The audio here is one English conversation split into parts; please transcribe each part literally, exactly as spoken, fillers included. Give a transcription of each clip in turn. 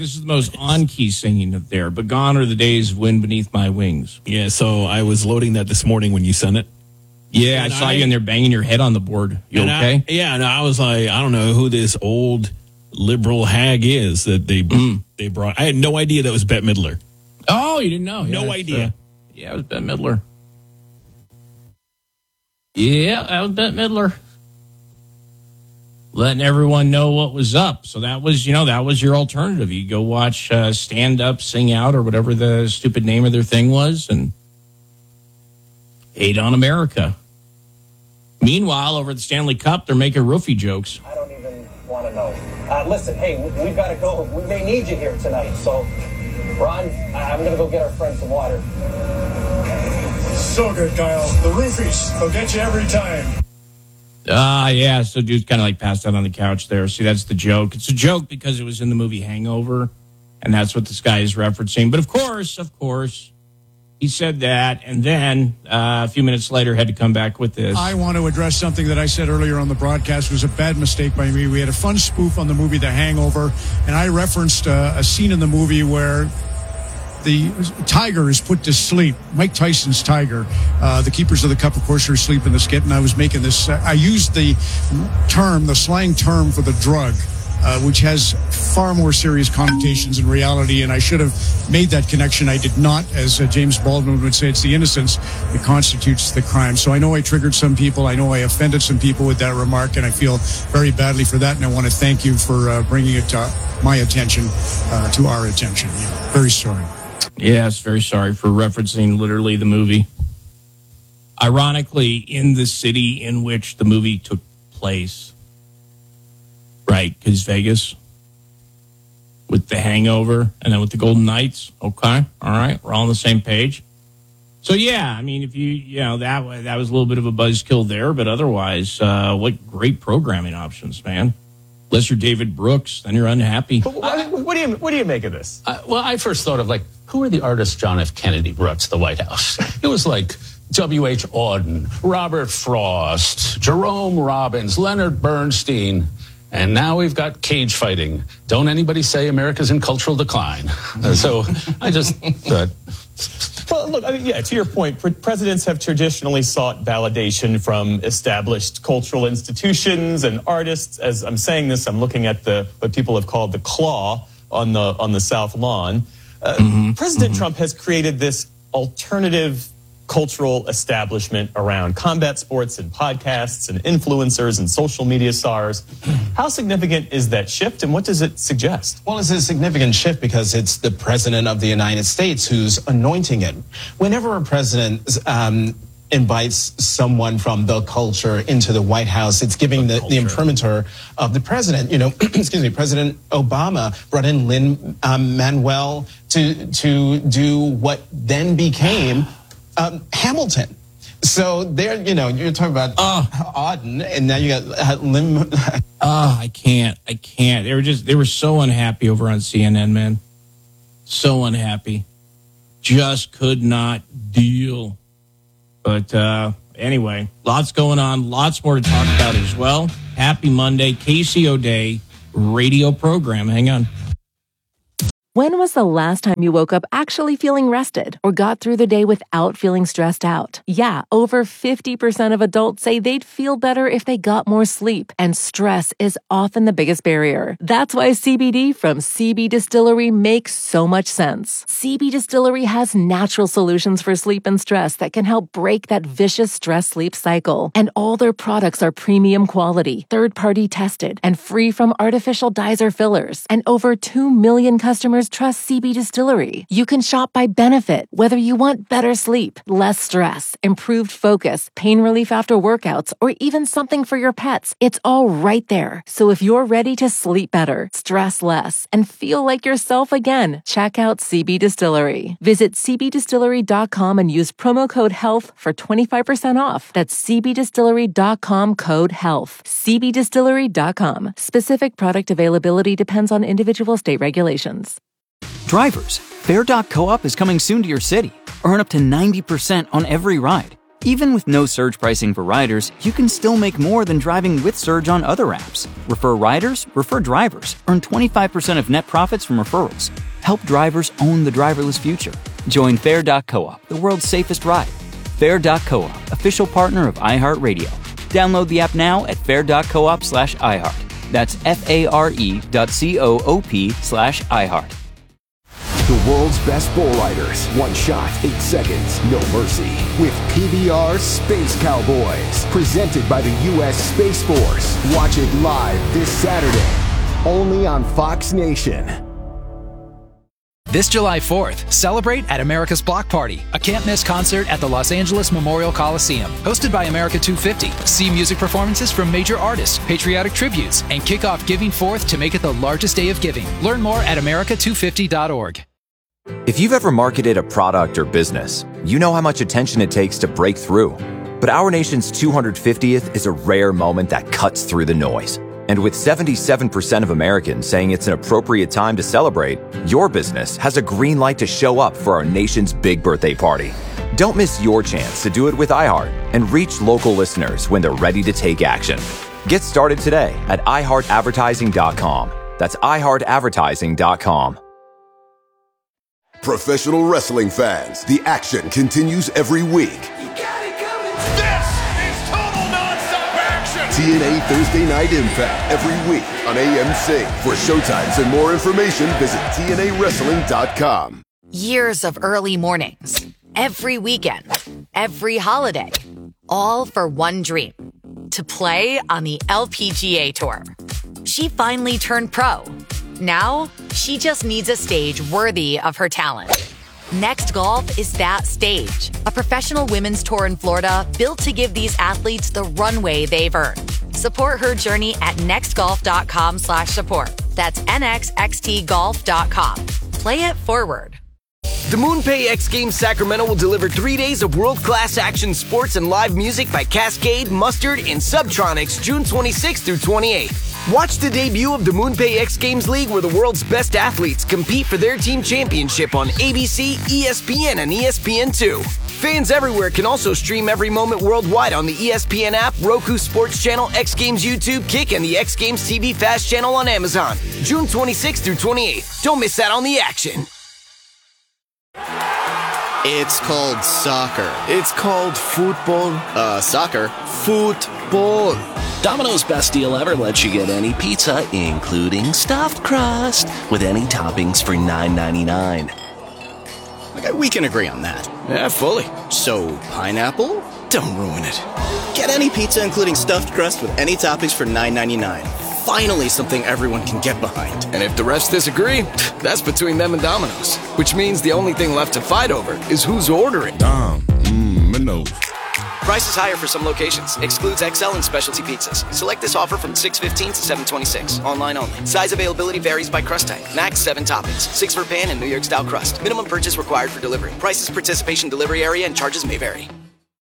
this is the most on-key singing up there, but gone are the days of Wind Beneath My Wings. Yeah, so I was loading that this morning when you sent it. Yeah, and I saw I, you in there banging your head on the board. You okay? I, yeah, and I was like, I don't know who this old liberal hag is that they mm. they brought. I had no idea that was Bette Midler. Oh, you didn't know? No yeah, idea. Uh, yeah, it was Bette Midler. Yeah, that was Bette Midler. Letting everyone know what was up. So that was, you know, that was your alternative. You go watch uh, Stand Up, Sing Out, or whatever the stupid name of their thing was, and hate on America. Meanwhile, over at the Stanley Cup, they're making roofie jokes. I don't even want to know. Uh, listen, hey, we've got to go. We may need you here tonight. So, Ron, I'm going to go get our friend some water. So good, Kyle. The roofies, they'll get you every time. Ah, uh, yeah. So dude's kind of like passed out on the couch there. See, that's the joke. It's a joke because it was in the movie Hangover, and that's what this guy is referencing. But of course, of course, he said that, and then uh, a few minutes later had to come back with this. I want to address something that I said earlier on the broadcast. It was a bad mistake by me. We had a fun spoof on the movie The Hangover, and I referenced uh, a scene in the movie where the tiger is put to sleep. Mike Tyson's tiger. Uh, the keepers of the cup, of course, are asleep in the skit, and I was making this. Uh, I used the term, the slang term for the drug, uh, which has far more serious connotations in reality, and I should have made that connection. I did not. As uh, James Baldwin would say, it's the innocence that constitutes the crime. So I know I triggered some people. I know I offended some people with that remark, and I feel very badly for that, and I want to thank you for uh, bringing it to my attention, uh, to our attention. Yeah, very sorry. Yes, very sorry for referencing literally the movie. Ironically, in the city in which the movie took place. Right, because Vegas. With The Hangover and then with the Golden Knights. Okay, all right, we're all on the same page. So, yeah, I mean, if you, you know, that, that was a little bit of a buzzkill there, but otherwise, uh, what great programming options, man. Unless you're David Brooks, then you're unhappy. What, what, what do you what do you make of this? Uh, well, I first thought of, like, who are the artists John F. Kennedy brought to the White House? It was like W H. Auden, Robert Frost, Jerome Robbins, Leonard Bernstein, and now we've got cage fighting. Don't anybody say America's in cultural decline. Uh, so I just thought... Well, look, I mean, yeah, to your point, presidents have traditionally sought validation from established cultural institutions and artists. As I'm saying this, I'm looking at the what people have called the claw on the on the South Lawn. Uh, mm-hmm. President mm-hmm. Trump has created this alternative cultural establishment around combat sports and podcasts and influencers and social media stars. How significant is that shift, and what does it suggest? Well, it's a significant shift because it's the president of the United States who's anointing it. Whenever a president um, invites someone from the culture into the White House, it's giving the, the, the imprimatur of the president. You know, excuse me, President Obama brought in Lin-Manuel to, to do what then became Um, Hamilton. So there, you know, you're talking about uh, Auden, and now you got uh, Lim. Oh, I can't. I can't. They were just, they were so unhappy over on C N N, man. So unhappy. Just could not deal. But uh, anyway, lots going on. Lots more to talk about as well. Happy Monday. K C O Day radio program. Hang on. When was the last time you woke up actually feeling rested or got through the day without feeling stressed out? Yeah, over fifty percent of adults say they'd feel better if they got more sleep, and stress is often the biggest barrier. That's why C B D from C B Distillery makes so much sense. C B Distillery has natural solutions for sleep and stress that can help break that vicious stress-sleep cycle. And all their products are premium quality, third-party tested, and free from artificial dyes or fillers. And over two million customers trust C B Distillery. You can shop by benefit, whether you want better sleep, less stress, improved focus, pain relief after workouts, or even something for your pets. It's all right there. So if you're ready to sleep better, stress less, and feel like yourself again, check out C B Distillery. Visit c b distillery dot com and use promo code HEALTH for twenty-five percent off. That's c b distillery dot com code HEALTH. c b distillery dot com. Specific product availability depends on individual state regulations. Drivers, Fair dot Co-op is coming soon to your city. Earn up to ninety percent on every ride. Even with no surge pricing for riders, you can still make more than driving with Surge on other apps. Refer riders, refer drivers. Earn twenty-five percent of net profits from referrals. Help drivers own the driverless future. Join Fair dot coop, the world's safest ride. Fair dot coop, official partner of iHeartRadio. Download the app now at fair dot coop slash iHeart. That's F-A-R-E dot C-O-O-P slash iHeart. The world's best bull riders. One shot, eight seconds, no mercy. With P B R Space Cowboys. Presented by the U S Space Force. Watch it live this Saturday. Only on Fox Nation. This July fourth, celebrate at America's Block Party, a can't-miss concert at the Los Angeles Memorial Coliseum. Hosted by America two fifty. See music performances from major artists, patriotic tributes, and kick off Giving Fourth to make it the largest day of giving. Learn more at america two fifty dot org. If you've ever marketed a product or business, you know how much attention it takes to break through. But our nation's two hundred fiftieth is a rare moment that cuts through the noise. And with seventy-seven percent of Americans saying it's an appropriate time to celebrate, your business has a green light to show up for our nation's big birthday party. Don't miss your chance to do it with iHeart and reach local listeners when they're ready to take action. Get started today at i heart advertising dot com. That's i heart advertising dot com. Professional wrestling fans, the action continues every week. You got it coming. This is total nonstop action. T N A Thursday Night Impact every week on A M C. For showtimes and more information, visit T N A wrestling dot com. Years of early mornings, every weekend, every holiday, all for one dream, to play on the L P G A Tour. She finally turned pro. Now, she just needs a stage worthy of her talent. Next Golf is that stage, a professional women's tour in Florida built to give these athletes the runway they've earned. Support her journey at nextgolf.com slash support. That's N X X T golf dot com. Play it forward. The MoonPay X Games Sacramento will deliver three days of world-class action sports and live music by Cascade, Mustard, and Subtronics June twenty-sixth through twenty-eighth. Watch the debut of the MoonPay X Games League, where the world's best athletes compete for their team championship on A B C, E S P N, and E S P N two. Fans everywhere can also stream every moment worldwide on the E S P N app, Roku Sports Channel, X Games YouTube, Kick, and the X Games T V Fast channel on Amazon. June twenty-sixth through twenty-eighth. Don't miss out on the action. It's called soccer. It's called football. Uh, soccer. Football. Domino's best deal ever lets you get any pizza, including stuffed crust, with any toppings for nine ninety-nine. Okay, we can agree on that. Yeah, fully. So, pineapple? Don't ruin it. Get any pizza, including stuffed crust, with any toppings for nine ninety-nine. Finally, something everyone can get behind. And if the refs disagree, that's between them and Domino's. Which means the only thing left to fight over is who's ordering. Dom, mmm, Minos. Price is higher for some locations. Excludes X L and specialty pizzas. Select this offer from six fifteen to seven twenty-six. Online only. Size availability varies by crust type. Max seven toppings. Six for pan and New York style crust. Minimum purchase required for delivery. Prices, participation, delivery area, and charges may vary.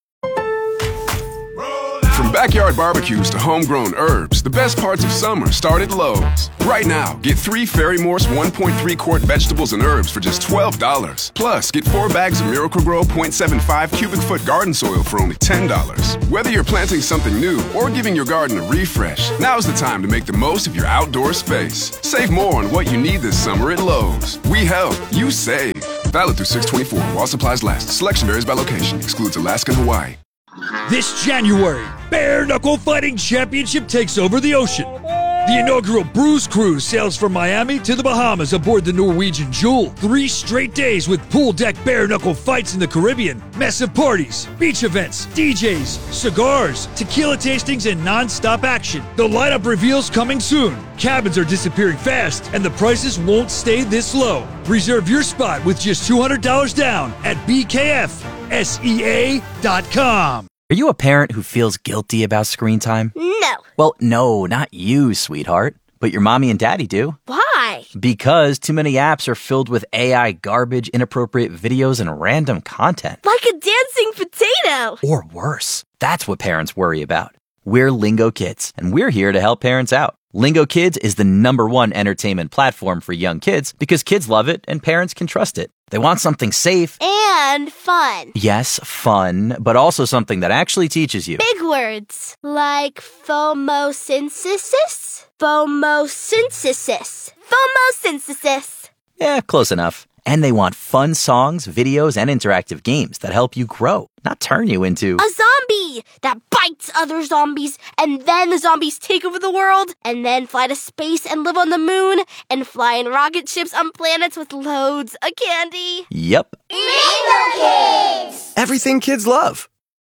From backyard barbecues to homegrown herbs, the best parts of summer start at Lowe's. Right now, get three Fairy Morse one point three quart vegetables and herbs for just twelve dollars. Plus, get four bags of Miracle-Gro point seven five cubic foot garden soil for only ten dollars. Whether you're planting something new or giving your garden a refresh, now's the time to make the most of your outdoor space. Save more on what you need this summer at Lowe's. We help, you save. Valid through six twenty-four while supplies last. Selection varies by location. Excludes Alaska and Hawaii. This January, Bare Knuckle Fighting Championship takes over the ocean. The inaugural Bruise Cruise sails from Miami to the Bahamas aboard the Norwegian Jewel. Three straight days with pool deck bare knuckle fights in the Caribbean, massive parties, beach events, D Js, cigars, tequila tastings, and non-stop action. The lineup reveals coming soon. Cabins are disappearing fast, and the prices won't stay this low. Reserve your spot with just two hundred dollars down at B K F S E A dot com. Are you a parent who feels guilty about screen time? No. Well, no, not you, sweetheart. But your mommy and daddy do. Why? Because too many apps are filled with A I garbage, inappropriate videos, and random content. Like a dancing potato. Or worse. That's what parents worry about. We're Lingo Kids, and we're here to help parents out. Lingo Kids is the number one entertainment platform for young kids because kids love it and parents can trust it. They want something safe. And fun. Yes, fun, but also something that actually teaches you. Big words like phomosynthesis, phomosynthesis, phomosynthesis. Yeah, close enough. And they want fun songs, videos, and interactive games that help you grow, not turn you into a zombie that bites other zombies, and then the zombies take over the world, and then fly to space and live on the moon, and fly in rocket ships on planets with loads of candy. Yep. Rainbow Kids! Everything kids love.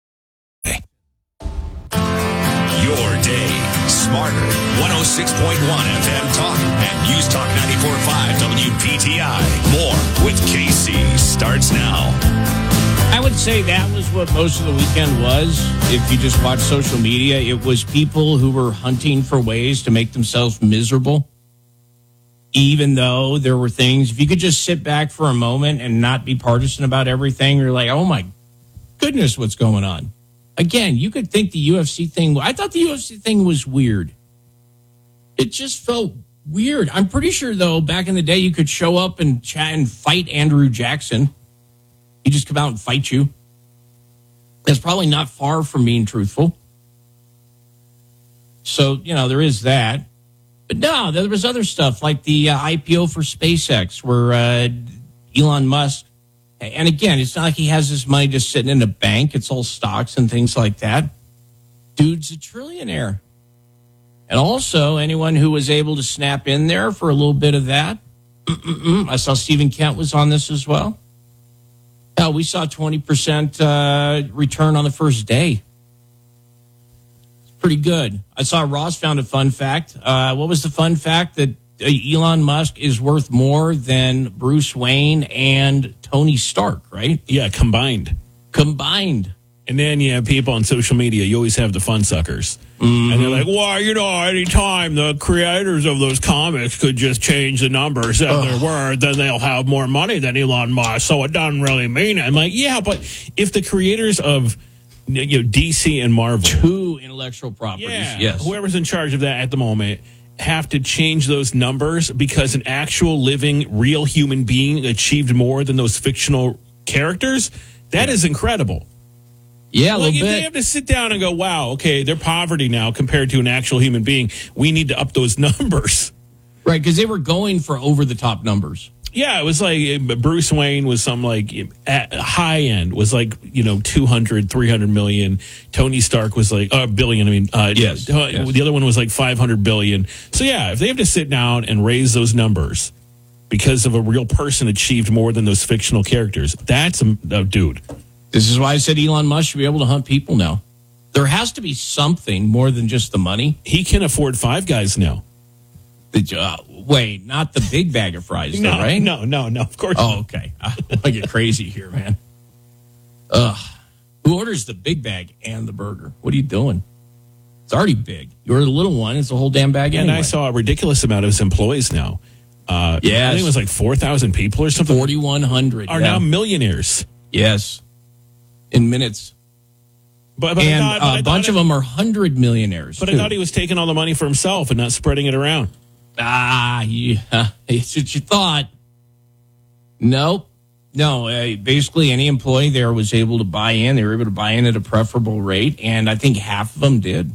Your day smarter. one oh six point one F M Talk and News Talk ninety-four point five W P T I. More with K C starts now. I would say that was what most of the weekend was. If you just watch social media, it was people who were hunting for ways to make themselves miserable. Even though there were things, if you could just sit back for a moment and not be partisan about everything, you're like, oh my goodness, what's going on? Again, you could think the U F C thing, I thought the U F C thing was weird. It just felt weird. I'm pretty sure, though, back in the day, you could show up and chat and fight Andrew Jackson. He'd just come out and fight you. That's probably not far from being truthful. So, you know, there is that. But no, there was other stuff like the uh, I P O for SpaceX where uh, Elon Musk, and again, it's not like he has this money just sitting in a bank. It's all stocks and things like that. Dude's a trillionaire. And also, anyone who was able to snap in there for a little bit of that. Mm-mm-mm. I saw Stephen Kent was on this as well. Hell, we saw twenty percent uh, return on the first day. It's pretty good. I saw Ross found a fun fact. Uh, what was the fun fact? That uh, Elon Musk is worth more than Bruce Wayne and Tony Stark, right? Yeah, combined. Combined. And then you have people on social media, you always have the fun suckers. Mm-hmm. And they're like, well, you know, anytime the creators of those comics could just change the numbers of their word, then they'll have more money than Elon Musk, so it doesn't really mean it. I'm like, yeah, but if the creators of you know D C and Marvel, two intellectual properties, yeah, yes, whoever's in charge of that at the moment, have to change those numbers because an actual living, real human being achieved more than those fictional characters, that yeah. is incredible. Yeah, a like little if bit. They have to sit down and go, wow, okay, they're poverty now compared to an actual human being. We need to up those numbers. Right, because they were going for over-the-top numbers. Yeah, it was like Bruce Wayne was some like at high end was like, you know, two hundred, three hundred million. Tony Stark was like a uh, billion. I mean, uh, yes, uh, yes. The other one was like five hundred billion. So, yeah, if they have to sit down and raise those numbers because of a real person achieved more than those fictional characters, that's a, a dude. This is why I said Elon Musk should be able to hunt people now. There has to be something more than just the money. He can afford Five Guys now. The, uh, wait, not the big bag of fries, no, though, right? No, no, no, of course Oh, not. okay. I get crazy here, man. Ugh. Who orders the big bag and the burger? What are you doing? It's already big. You order the little one, it's a whole damn bag And anyway. I saw a ridiculous amount of his employees now. Uh, yes. I think it was like four thousand people or something. forty-one hundred. Are yeah. now millionaires. Yes. In minutes. But, but and I thought, but a I bunch thought of it, them are hundred millionaires. But too. I thought he was taking all the money for himself and not spreading it around. Ah, yeah. It's what you thought. Nope. No, uh, basically any employee there was able to buy in. They were able to buy in at a preferable rate, and I think half of them did.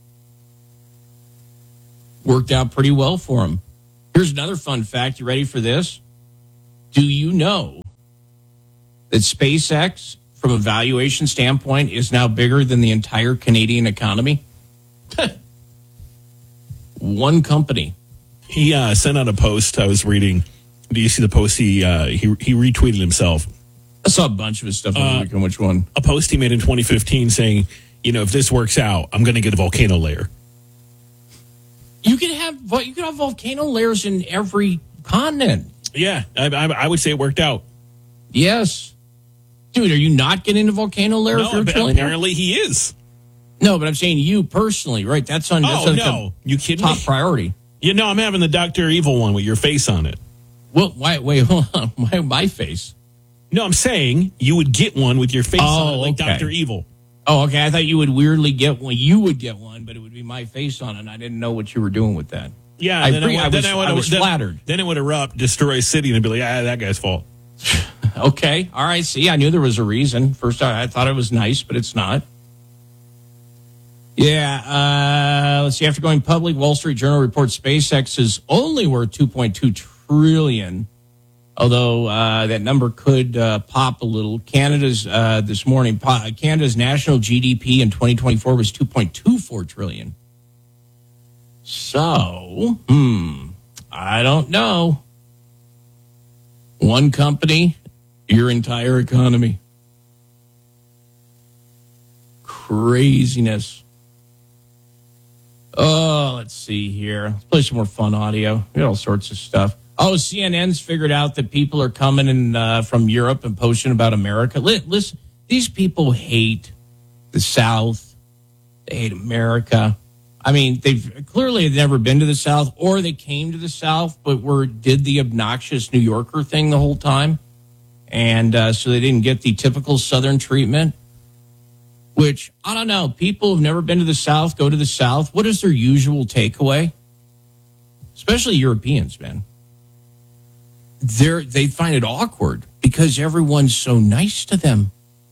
Worked out pretty well for them. Here's another fun fact. You ready for this? Do you know that SpaceX, from a valuation standpoint, is now bigger than the entire Canadian economy? One company. He uh, sent out a post I was reading. Do you see the post? He uh, he, he retweeted himself. I saw a bunch of his stuff. Uh, on which one? A post he made in twenty fifteen saying, you know, if this works out, I'm going to get a volcano layer. You can have you can have volcano layers in every continent. Yeah, I, I, I would say it worked out. Yes. Dude, are you not getting a volcano layer? No, apparently he is. No, but I'm saying you personally, right? That's on. That's oh on no, you kidding top me? priority. You know, I'm having the Doctor Evil one with your face on it. Well, why? Wait, hold on. Why my face? No, I'm saying you would get one with your face oh, on it, like okay. Doctor Evil. Oh, okay. I thought you would weirdly get one. You would get one, but it would be my face on it. And I didn't know what you were doing with that. Yeah, I, then pre- I, I, then was, I, would, I was then, flattered. Then it would erupt, destroy a city, and be like, ah, that guy's fault. Okay. All right. See, I knew there was a reason. First, I, I thought it was nice, but it's not. Yeah. Uh, let's see. After going public, Wall Street Journal reports SpaceX is only worth two point two trillion dollars. Although uh, that number could uh, pop a little. Canada's uh, this morning, Canada's national G D P in twenty twenty-four was two point two four trillion dollars. So, hmm, I don't know. One company, your entire economy. Craziness. Oh, let's see here. Let's play some more fun audio. We got all sorts of stuff. Oh, C N N's figured out that people are coming in uh, from Europe and posting about America. Listen, these people hate the South. They hate America. I mean, they've clearly never been to the South, or they came to the South, but were did the obnoxious New Yorker thing the whole time. And uh, so they didn't get the typical Southern treatment, which, I don't know, people who've never been to the South go to the South. What is their usual takeaway? Especially Europeans, man. They're, they find it awkward because everyone's so nice to them.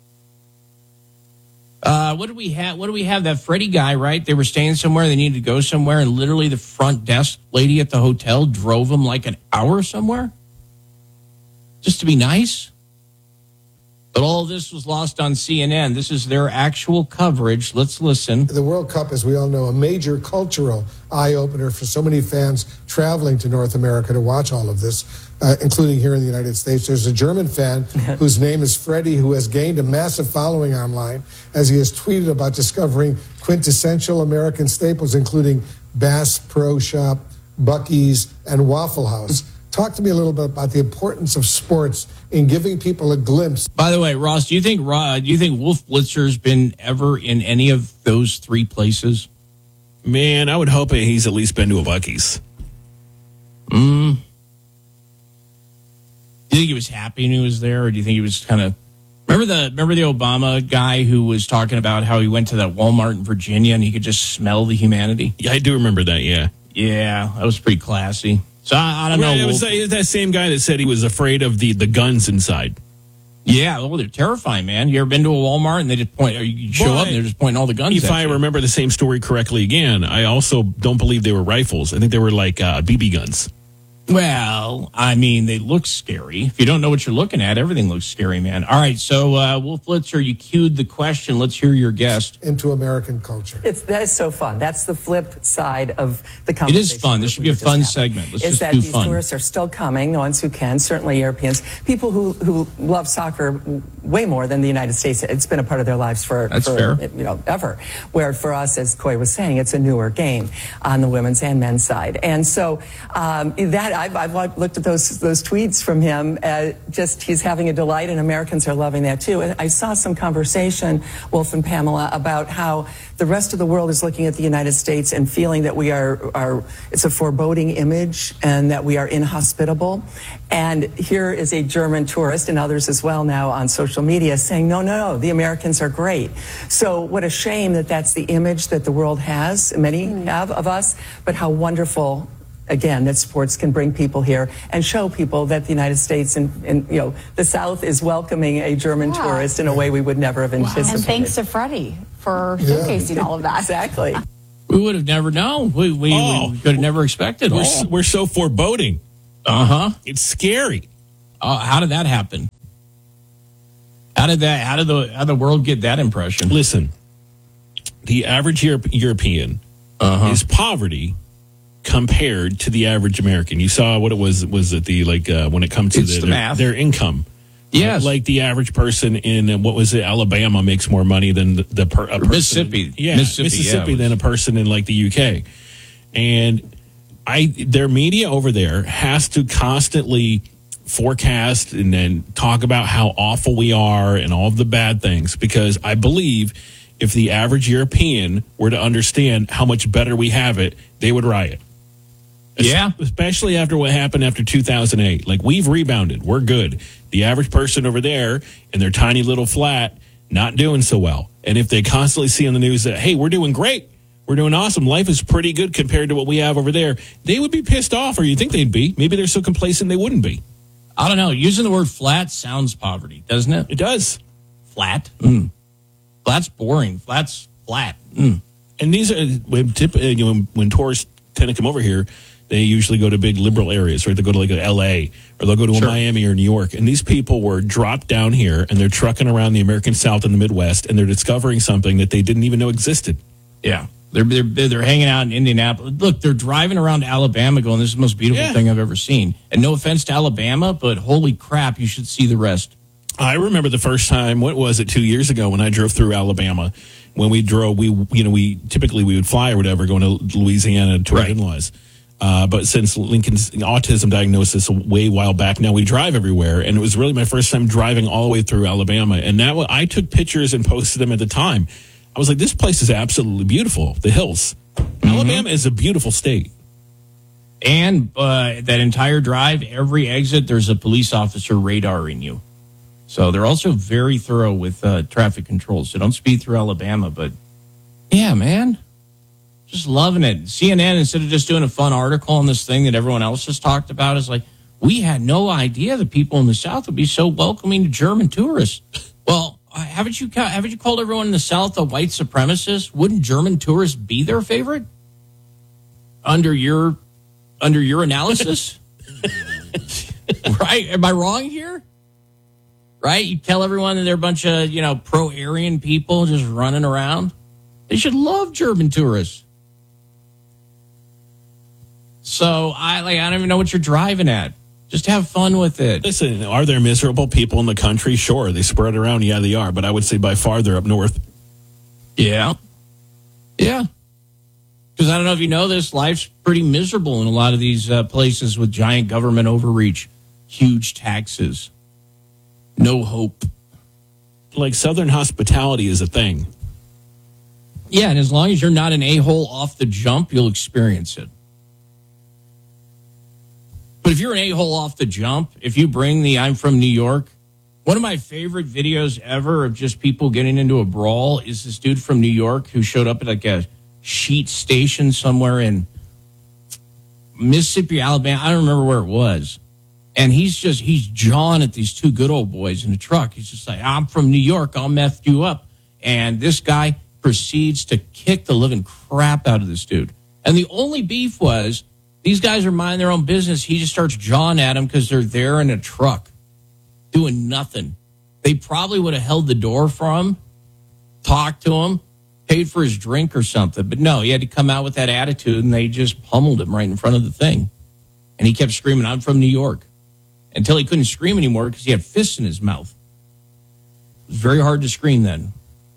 Uh, what do we have? What do we have? That Freddie guy, right? They were staying somewhere. They needed to go somewhere, and literally the front desk lady at the hotel drove them like an hour somewhere just to be nice. But all of this was lost on C N N. This is their actual coverage. Let's listen. The World Cup, as we all know, a major cultural eye-opener for so many fans traveling to North America to watch all of this, uh, including here in the United States. There's a German fan whose name is Freddie, who has gained a massive following online as he has tweeted about discovering quintessential American staples, including Bass Pro Shop, Buc-ee's, and Waffle House. Talk to me a little bit about the importance of sports in giving people a glimpse. By the way, Ross, do you think uh, do you think Wolf Blitzer's been ever in any of those three places? Man, I would hope he's at least been to a Buc-ee's. Mm. Do you think he was happy when he was there, or do you think he was kind of... Remember the remember the Obama guy who was talking about how he went to that Walmart in Virginia and he could just smell the humanity? Yeah, I do remember that, yeah. Yeah, that was pretty classy. So I, I don't right, know. It was, it was that same guy that said he was afraid of the, the guns inside. Yeah, well, they're terrifying, man. You ever been to a Walmart and they just point, or you show but up and they're just pointing all the guns if at I you? remember the same story correctly again, I also don't believe they were rifles. I think they were like uh, B B guns. Well, I mean, they look scary. If you don't know what you're looking at, everything looks scary, man. All right, so uh, Wolf Blitzer, you cued the question. Let's hear your guest. Into American culture. It's, that is so fun. That's the flip side of the It conversation. is fun. This should be a fun segment. Let's is just that do these fun. tourists are still coming, the ones who can, certainly Europeans, people who, who love soccer way more than the United States. It's been a part of their lives for, That's for fair. you know, ever. Where for us, as Coy was saying, it's a newer game on the women's and men's side. And so um, that I've, I've looked at those those tweets from him. Uh, just he's having a delight, and Americans are loving that too. And I saw some conversation, Wolf and Pamela, about how the rest of the world is looking at the United States and feeling that we are are it's a foreboding image and that we are inhospitable. And here is a German tourist and others as well now on social media saying, no, no, no, the Americans are great. So what a shame that that's the image that the world has, many have of us, but how wonderful, again, that sports can bring people here and show people that the United States and, and you know, the South is welcoming a German Yeah. tourist in a way we would never have anticipated. And thanks to Freddie for showcasing all of that. Exactly. We would have never known. We, we, Oh. we could have never expected. We're, Oh. s- we're so foreboding. Uh-huh. It's scary. Uh, how did that happen? How did that? How did the how did the world get that impression? Listen, the average Europe, European Uh-huh. is poverty compared to the average American. You saw what it was. Was it the like uh, when it comes to It's the, the their, math. their income? Yes. like the average person in uh, what was it? Alabama makes more money than the, the per, a person, Mississippi. Yeah, Mississippi, Mississippi, yeah, it than a person in like the U K. And I, their media over there has to constantly forecast and then talk about how awful we are and all of the bad things, because I believe if the average European were to understand how much better we have it, they would riot. Yeah. Especially after what happened after two thousand eight. Like, we've rebounded. We're good. The average person over there in their tiny little flat, not doing so well. And if they constantly see on the news that, hey, we're doing great, we're doing awesome, life is pretty good compared to what we have over there, they would be pissed off, or you think they'd be. Maybe they're so complacent they wouldn't be. I don't know. Using the word flat sounds poverty, doesn't it? It does. Flat? Mm. Flat's boring. Flat's flat. Mm. And these are, when, tip, you know, when, when tourists tend to come over here, they usually go to big liberal areas, right? They go to like a L A or they'll go to Sure. a Miami or New York. And these people were dropped down here and they're trucking around the American South and the Midwest and they're discovering something that they didn't even know existed. Yeah. They're, they're, they're hanging out in Indianapolis. Look, they're driving around Alabama going, this is the most beautiful Yeah. thing I've ever seen. And no offense to Alabama, but holy crap, you should see the rest. I remember the first time, what was it, two years ago when I drove through Alabama. When we drove, we, you know, we typically we would fly or whatever going to Louisiana to our Right. in-laws. Uh, but since Lincoln's autism diagnosis a way while back, now we drive everywhere. And it was really my first time driving all the way through Alabama. And that wa- I took pictures and posted them at the time. I was like, this place is absolutely beautiful. The hills. Mm-hmm. Alabama is a beautiful state. And uh, that entire drive, every exit, there's a police officer radaring you. So they're also very thorough with uh, traffic control. So don't speed through Alabama. But yeah, man, just loving it. C N N, instead of just doing a fun article on this thing that everyone else has talked about, is like, we had no idea the people in the South would be so welcoming to German tourists. Well, haven't you haven't you called everyone in the South a white supremacist? Wouldn't German tourists be their favorite? Under your under your analysis? Right? Am I wrong here? Right? You tell everyone that they're a bunch of, you know, pro-Aryan people just running around. They should love German tourists. So I like I don't even know what you're driving at. Just have fun with it. Listen, are there miserable people in the country? Sure. They spread around. Yeah, they are. But I would say by far they're up north. Yeah. Yeah. Because I don't know if you know this, life's pretty miserable in a lot of these uh, places with giant government overreach, huge taxes, no hope. Like Southern hospitality is a thing. Yeah, and as long as you're not an a-hole off the jump, you'll experience it. But if you're an a-hole off the jump, if you bring the I'm from New York, one of my favorite videos ever of just people getting into a brawl is this dude from New York who showed up at like a sheet station somewhere in Mississippi, Alabama. I don't remember where it was. And he's just, he's jawing at these two good old boys in the truck. He's just like, I'm from New York. I'll meth you up. And this guy proceeds to kick the living crap out of this dude. And the only beef was, these guys are minding their own business. He just starts jawing at them because they're there in a truck doing nothing. They probably would have held the door for him, talked to him, paid for his drink or something. But no, he had to come out with that attitude, and they just pummeled him right in front of the thing. And he kept screaming, I'm from New York, until he couldn't scream anymore because he had fists in his mouth. It was very hard to scream then.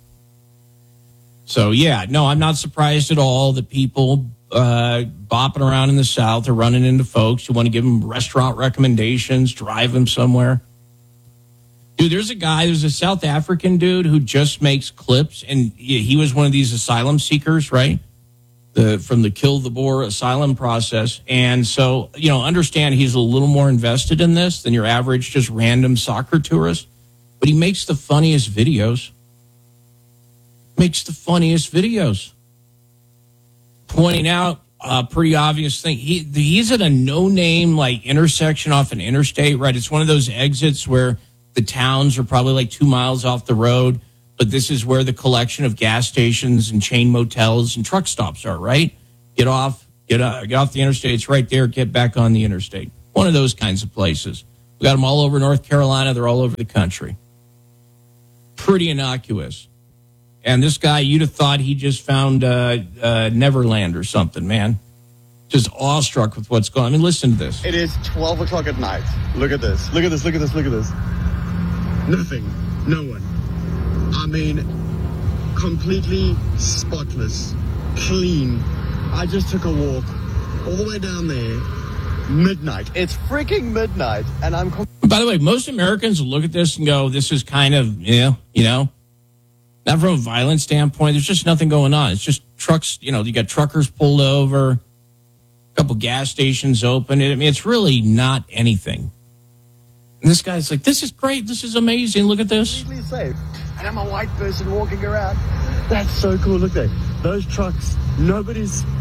So, yeah, no, I'm not surprised at all that people uh, bopping around in the South are running into folks who want to give them restaurant recommendations, drive them somewhere. Dude, there's a guy, there's a South African dude who just makes clips, and he was one of these asylum seekers, right? The from the Kill the Boer asylum process. And so, you know, understand he's a little more invested in this than your average just random soccer tourist. But he makes the funniest videos. Makes the funniest videos. Pointing out a pretty obvious thing. He He's at a no-name, like, intersection off an interstate, right? It's one of those exits where the towns are probably like two miles off the road, but this is where the collection of gas stations and chain motels and truck stops are, right? Get off, get, uh, get off the interstate. It's right there. Get back on the interstate. One of those kinds of places. We got them all over North Carolina. They're all over the country. Pretty innocuous. And this guy, you'd have thought he just found uh, uh, Neverland or something, man. Just awestruck with what's going on. I mean, listen to this. It is twelve o'clock at night. Look at this. Look at this. Look at this. Look at this. Nothing. No one. I mean, completely spotless. Clean. I just took a walk all the way down there. Midnight. It's freaking midnight. And I'm... Com- By the way, most Americans will look at this and go, this is kind of, you know, you know, not from a violent standpoint. There's just nothing going on. It's just trucks, you know, you got truckers pulled over, a couple gas stations open. I mean, it's really not anything. And this guy's like, this is great. This is amazing. Look at this. Completely safe. And I'm a white person walking around. That's so cool. Look there. Those trucks, nobody's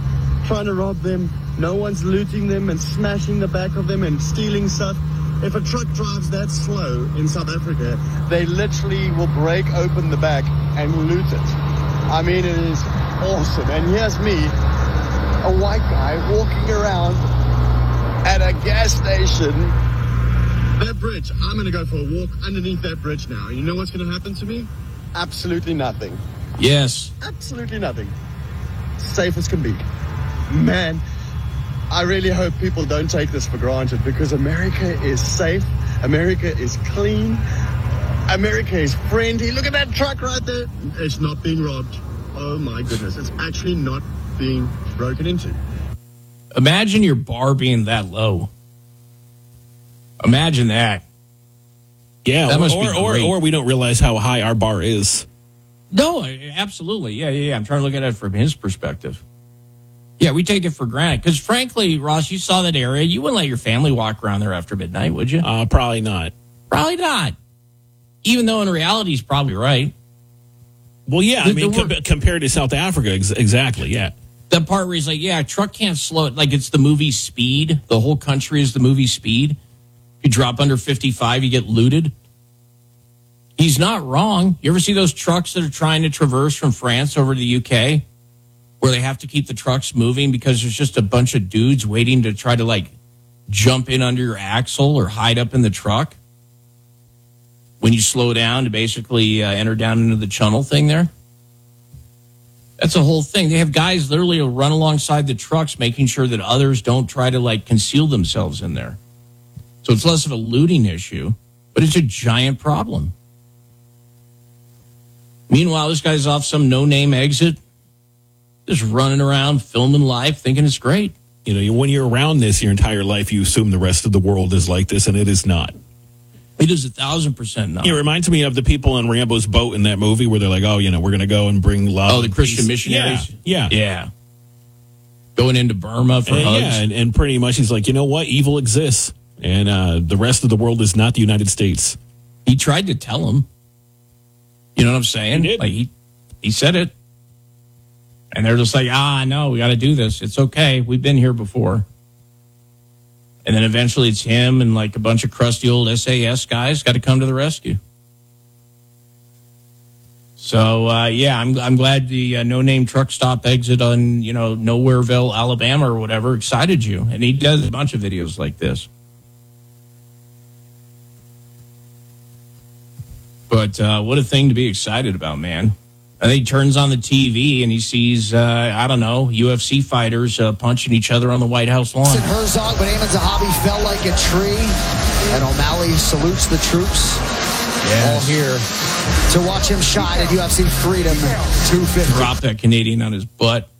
trying to rob them. No one's looting them and smashing the back of them and stealing stuff. If a truck drives that slow in South Africa, they literally will break open the back and loot it. I mean, it is awesome. And here's me, a white guy, walking around at a gas station. That bridge, I'm going to go for a walk underneath that bridge now. You know what's going to happen to me? Absolutely nothing. Yes. Absolutely nothing. Safe as can be. Man, I really hope people don't take this for granted, because America is safe. America is clean. America is friendly. Look at that truck right there. It's not being robbed. Oh my goodness. It's actually not being broken into. Imagine your bar being that low. Imagine that. Yeah, that or, must or, be or, great. or we don't realize how high our bar is. No, absolutely. Yeah, yeah, yeah. I'm trying to look at it from his perspective. Yeah, we take it for granted. Because frankly, Ross, you saw that area. You wouldn't let your family walk around there after midnight, would you? Uh, probably not. Probably not. Even though in reality, he's probably right. Well, yeah, The- I mean, the wor- com- compared to South Africa, ex- exactly, yeah. The part where he's like, yeah, a truck can't slow it. Like it's the movie Speed. The whole country is the movie Speed. If you drop under fifty-five, you get looted. He's not wrong. You ever see those trucks that are trying to traverse from France over to the U K, where they have to keep the trucks moving because there's just a bunch of dudes waiting to try to like jump in under your axle or hide up in the truck when you slow down to basically uh, enter down into the channel thing there? That's a whole thing. They have guys literally who run alongside the trucks making sure that others don't try to like conceal themselves in there. So it's less of a looting issue, but it's a giant problem. Meanwhile, this guy's off some no-name exit, just running around, filming life, thinking it's great. You know, when you're around this your entire life, you assume the rest of the world is like this, and it is not. It is a thousand percent not. It reminds me of the people on Rambo's boat in that movie where they're like, oh, you know, we're going to go and bring love. Oh, the and Christian peace. missionaries? Yeah. Yeah. Yeah. Going into Burma for And, hugs. yeah, and, and pretty much he's like, you know what? Evil exists, and uh, the rest of the world is not the United States. He tried to tell him. You know what I'm saying? He did. Like he, he said it. And they're just like, ah, no, we got to do this. It's okay. We've been here before. And then eventually it's him and like a bunch of crusty old S A S guys got to come to the rescue. So, uh, yeah, I'm I'm glad the uh, no-name truck stop exit on, you know, Nowhereville, Alabama or whatever excited you. And he does a bunch of videos like this. But uh, what a thing to be excited about, man. And then he turns on the T V and he sees, uh, I don't know, U F C fighters uh, punching each other on the White House lawn. Herzog, but Ayman Zahabi fell like a tree, and O'Malley salutes the troops. All here to watch him shine at U F C Freedom two fifty. Drop that Canadian on his butt.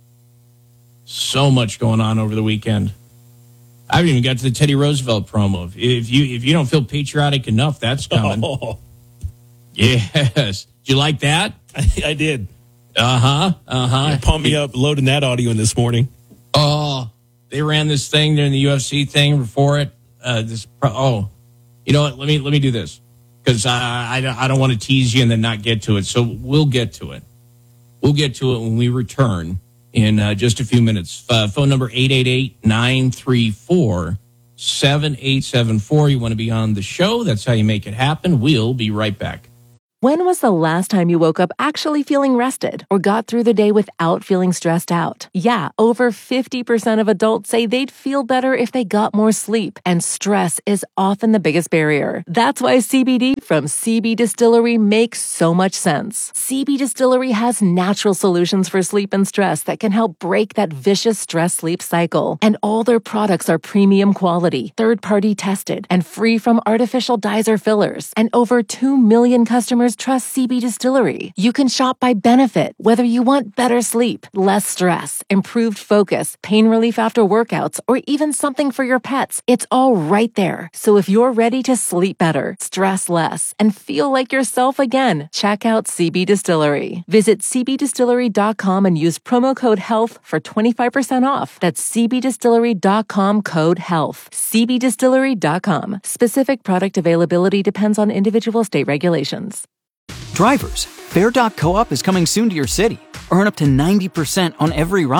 So much going on over the weekend. I haven't even got to the Teddy Roosevelt promo. If you if you don't feel patriotic enough, that's coming. Oh. Yes. Did you like that? I, I did. Uh-huh. Uh-huh. Yeah, pump me up loading that audio in this morning. Oh, they ran this thing during the U F C thing before it. Uh, this pro- oh, you know what? Let me let me do this because I, I don't- I don't want to tease you and then not get to it. So we'll get to it. We'll get to it when we return in uh, just a few minutes. Uh, phone number eight eight eight, nine three four, seven eight seven four. You want to be on the show? That's how you make it happen. We'll be right back. When was the last time you woke up actually feeling rested or got through the day without feeling stressed out? Yeah, over fifty percent of adults say they'd feel better if they got more sleep, and stress is often the biggest barrier. That's why C B D from C B Distillery makes so much sense. C B Distillery has natural solutions for sleep and stress that can help break that vicious stress-sleep cycle. And all their products are premium quality, third-party tested, and free from artificial dyes or fillers. And over two million customers trust C B Distillery. You can shop by benefit, whether you want better sleep, less stress, improved focus, pain relief after workouts, or even something for your pets. It's all right there. So if you're ready to sleep better, stress less, and feel like yourself again, check out C B Distillery. Visit c b distillery dot com and use promo code HEALTH for twenty-five percent off. That's c b distillery dot com code HEALTH. c b distillery dot com. Specific product availability depends on individual state regulations. Drivers, Bear dot Co-op is coming soon to your city. Earn up to ninety percent on every ride.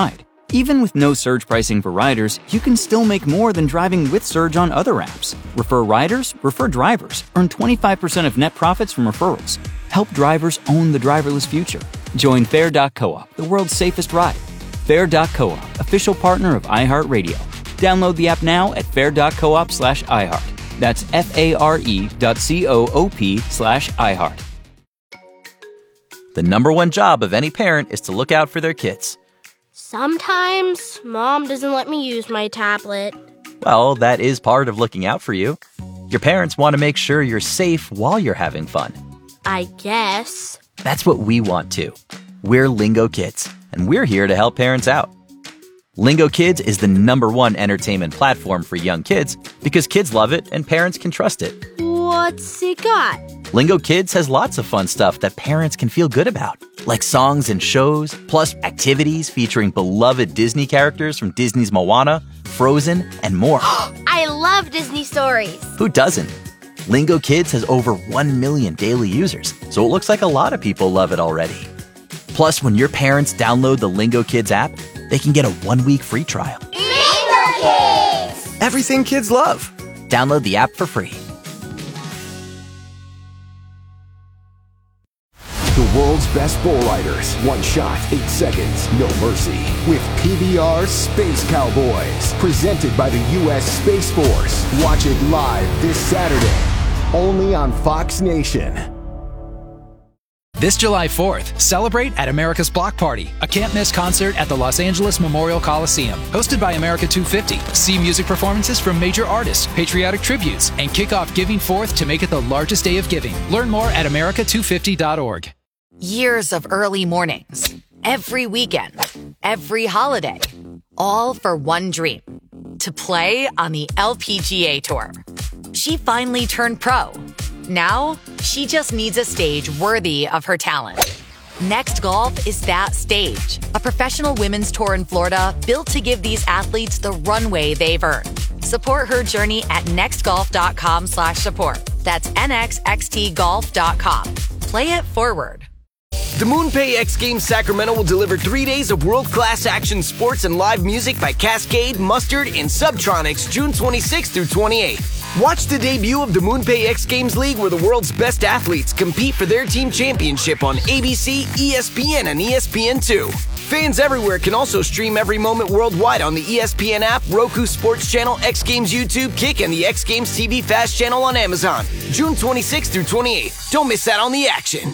Even with no surge pricing for riders, you can still make more than driving with Surge on other apps. Refer riders, refer drivers. Earn twenty-five percent of net profits from referrals. Help drivers own the driverless future. Join Fair dot coop, the world's safest ride. Fair dot coop, official partner of iHeartRadio. Download the app now at fair dot coop slash iHeart. That's F-A-R-E dot C-O-O-P slash iHeart. The number one job of any parent is to look out for their kids. Sometimes Mom doesn't let me use my tablet. Well, that is part of looking out for you. Your parents want to make sure you're safe while you're having fun. I guess. That's what we want too. We're Lingo Kids, and we're here to help parents out. Lingo Kids is the number one entertainment platform for young kids because kids love it and parents can trust it. What's it got? Lingo Kids has lots of fun stuff that parents can feel good about, like songs and shows, plus activities featuring beloved Disney characters from Disney's Moana, Frozen, and more. I love Disney stories. Who doesn't? Lingo Kids has over one million daily users, so it looks like a lot of people love it already. Plus, when your parents download the Lingo Kids app, they can get a one-week free trial. Lingo Kids! Everything kids love. Download the app for free. The world's best bull riders. One shot, eight seconds, no mercy. With P B R Space Cowboys. Presented by the U S Space Force. Watch it live this Saturday. Only on Fox Nation. This July fourth, celebrate at America's Block Party, a can't-miss concert at the Los Angeles Memorial Coliseum. Hosted by America two fifty. See music performances from major artists, patriotic tributes, and kick off Giving Fourth to make it the largest day of giving. Learn more at America two fifty dot org. Years of early mornings, every weekend, every holiday, all for one dream, to play on the L P G A Tour. She finally turned pro. Now, she just needs a stage worthy of her talent. Next Golf is that stage, a professional women's tour in Florida built to give these athletes the runway they've earned. Support her journey at nextgolf.com slash support. That's N X X T golf dot com. Play it forward. The MoonPay X Games Sacramento will deliver three days of world-class action sports and live music by Cascade, Mustard, and Subtronics June twenty-sixth through twenty-eighth. Watch the debut of the MoonPay X Games League where the world's best athletes compete for their team championship on A B C, E S P N, and E S P N two. Fans everywhere can also stream every moment worldwide on the E S P N app, Roku Sports Channel, X Games YouTube, Kick, and the X Games T V Fast Channel on Amazon. June twenty-sixth through twenty-eighth. Don't miss out on the action.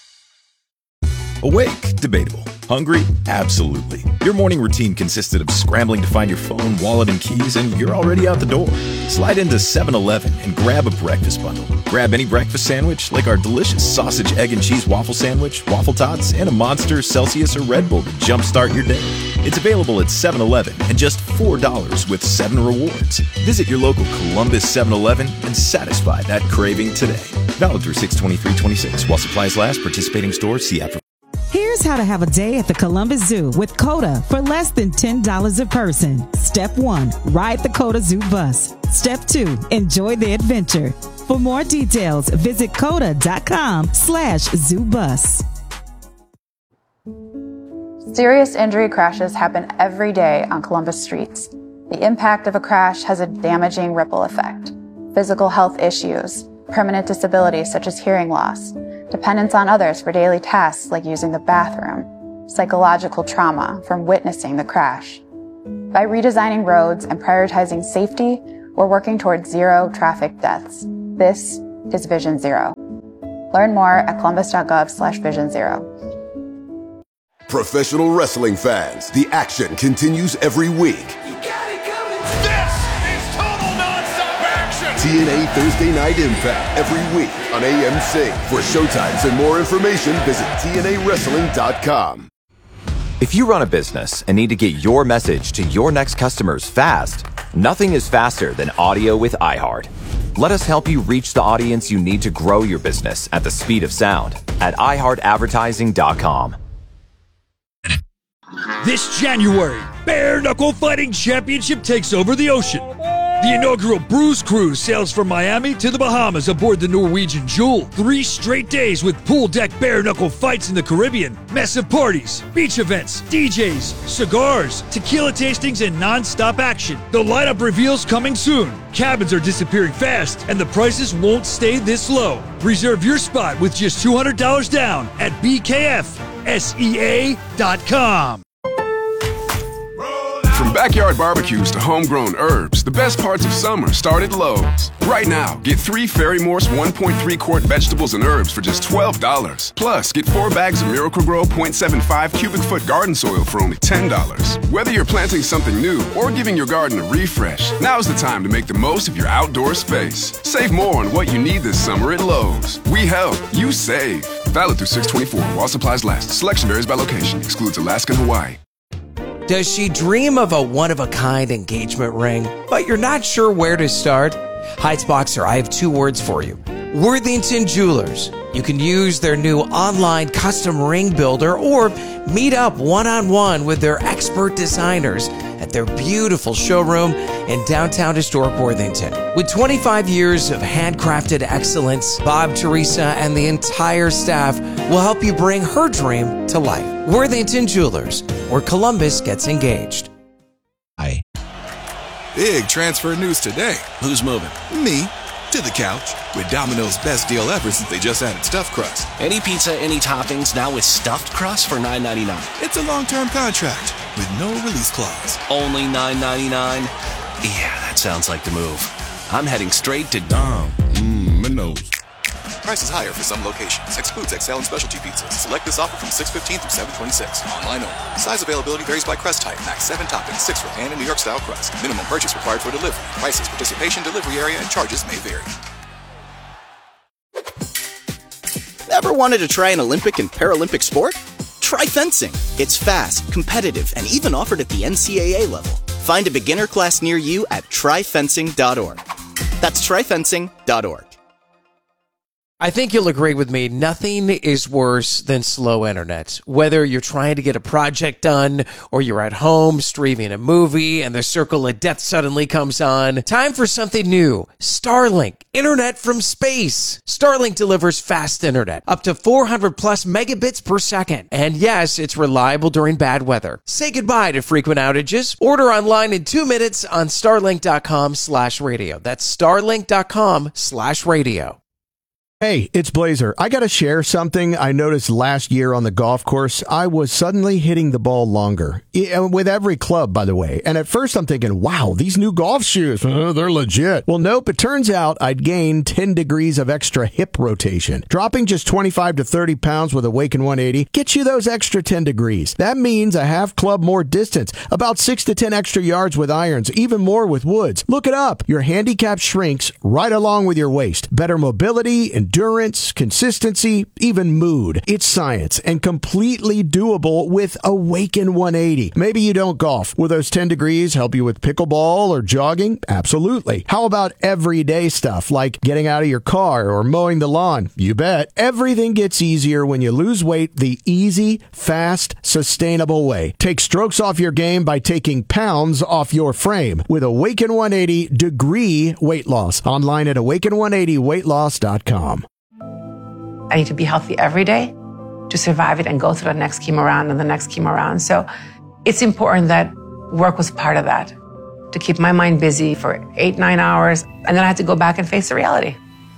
Awake? Debatable. Hungry? Absolutely. Your morning routine consisted of scrambling to find your phone, wallet, and keys, and you're already out the door. Slide into seven eleven and grab a breakfast bundle. Grab any breakfast sandwich, like our delicious sausage, egg, and cheese waffle sandwich, waffle tots, and a Monster, Celsius, or Red Bull to jumpstart your day. It's available at seven eleven and just four dollars with seven rewards. Visit your local Columbus seven eleven and satisfy that craving today. Valid through six twenty-three twenty-six. While supplies last, participating stores, see app for. Here's how to have a day at the Columbus Zoo with COTA for less than ten dollars a person. Step one, ride the COTA Zoo bus. Step two, enjoy the adventure. For more details, visit COTA.com slash zoo bus. Serious injury crashes happen every day on Columbus streets. The impact of a crash has a damaging ripple effect. Physical health issues, permanent disabilities such as hearing loss, dependence on others for daily tasks like using the bathroom, psychological trauma from witnessing the crash. By redesigning roads and prioritizing safety, we're working towards zero traffic deaths. This is Vision Zero. Learn more at columbus.gov slash vision zero. Professional wrestling fans, the action continues every week. T N A Thursday Night Impact every week on A M C. For showtimes and more information, visit T N A wrestling dot com. If you run a business and need to get your message to your next customers fast, nothing is faster than audio with iHeart. Let us help you reach the audience you need to grow your business at the speed of sound at i heart advertising dot com. This January, Bare Knuckle Fighting Championship takes over the ocean. The inaugural Bruise Cruise sails from Miami to the Bahamas aboard the Norwegian Jewel. Three straight days with pool deck bare-knuckle fights in the Caribbean, massive parties, beach events, D Js, cigars, tequila tastings, and non-stop action. The lineup reveals coming soon. Cabins are disappearing fast, and the prices won't stay this low. Reserve your spot with just two hundred dollars down at B K F S E A dot com. From backyard barbecues to homegrown herbs, the best parts of summer start at Lowe's. Right now, get three Ferry Morse one point three quart vegetables and herbs for just twelve dollars. Plus, get four bags of Miracle-Gro point seven five cubic foot garden soil for only ten dollars. Whether you're planting something new or giving your garden a refresh, now's the time to make the most of your outdoor space. Save more on what you need this summer at Lowe's. We help, you save. Valid through six twenty-four while supplies last. Selection varies by location. Excludes Alaska and Hawaii. Does she dream of a one-of-a-kind engagement ring, but you're not sure where to start? Heights Boxer, I have two words for you. Worthington Jewelers. You can use their new online custom ring builder or meet up one-on-one with their expert designers at their beautiful showroom in downtown historic Worthington. With twenty-five years of handcrafted excellence, Bob, Teresa, and the entire staff will help you bring her dream to life. Worthington Jewelers, where Columbus gets engaged. Hi. Big transfer news today. Who's moving? Me. To the couch with Domino's best deal ever since they just added stuffed crust. Any pizza, any toppings, now with stuffed crust for nine ninety-nine. It's a long-term contract with no release clause. Only nine ninety-nine? Yeah, that sounds like the move. I'm heading straight to Dom. Mmm, Minos. Price is higher for some locations. Excludes X L and specialty pizzas. Select this offer from six fifteen through seven twenty-six. Online only. Size availability varies by crust type. Max seven toppings, six for pan and New York style crust. Minimum purchase required for delivery. Prices, participation, delivery area, and charges may vary. Ever wanted to try an Olympic and Paralympic sport? Try fencing. It's fast, competitive, and even offered at the N C double A level. Find a beginner class near you at try fencing dot org. That's try fencing dot org. I think you'll agree with me, nothing is worse than slow internet. Whether you're trying to get a project done or you're at home streaming a movie and the circle of death suddenly comes on, time for something new. Starlink, internet from space. Starlink delivers fast internet, up to four hundred plus megabits per second. And yes, it's reliable during bad weather. Say goodbye to frequent outages. Order online in two minutes on starlink.com slash radio. That's starlink.com slash radio. Hey, it's Blazer. I got to share something I noticed last year on the golf course. I was suddenly hitting the ball longer, with every club, by the way. And at first I'm thinking, wow, these new golf shoes, uh, they're legit. Well, nope, it turns out I'd gained ten degrees of extra hip rotation. Dropping just twenty-five to thirty pounds with Awaken one eighty gets you those extra ten degrees. That means a half club more distance, about six to ten extra yards with irons, even more with woods. Look it up. Your handicap shrinks right along with your waist. Better mobility and endurance, consistency, even mood. It's science and completely doable with Awaken one eighty. Maybe you don't golf. Will those ten degrees help you with pickleball or jogging? Absolutely. How about everyday stuff like getting out of your car or mowing the lawn? You bet. Everything gets easier when you lose weight the easy, fast, sustainable way. Take strokes off your game by taking pounds off your frame with Awaken one eighty Degree Weight Loss. Online at awaken one eighty weight loss dot com. I need to be healthy every day to survive it and go through the next chemo round and the next chemo round. So it's important that work was part of that, to keep my mind busy for eight, nine hours. And then I had to go back and face the reality.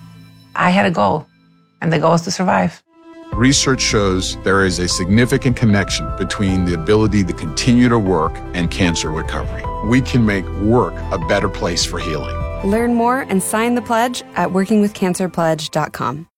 I had a goal, and the goal is to survive. Research shows there is a significant connection between the ability to continue to work and cancer recovery. We can make work a better place for healing. Learn more and sign the pledge at working with cancer pledge dot com.